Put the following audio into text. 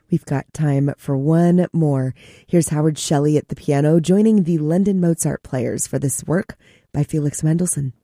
We've got time for one more. Here's Howard Shelley at the piano, joining the London Mozart Players for this work by Felix Mendelssohn.